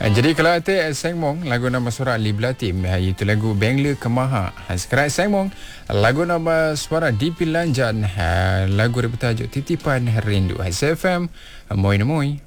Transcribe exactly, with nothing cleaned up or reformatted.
Jadi kalau ada Sengmong lagu nama suara Libla Tim iaitu lagu Bengla Kemaha. Sekarang Sengmong lagu nama suara Dipi Lanjan lagu bertajuk Titipan Rindu. S F M Moi Moi.